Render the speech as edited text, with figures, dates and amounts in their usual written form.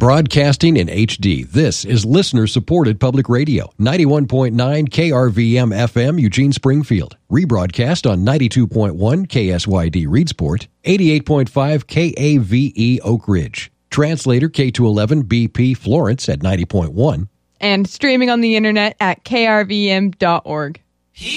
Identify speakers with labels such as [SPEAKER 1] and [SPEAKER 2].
[SPEAKER 1] Broadcasting in HD, this is listener-supported public radio. 91.9 KRVM FM, Eugene, Springfield. Rebroadcast on 92.1 KSYD, Reedsport. 88.5 KAVE, Oak Ridge. Translator K211 BP, Florence at 90.1.
[SPEAKER 2] And streaming on the internet at krvm.org.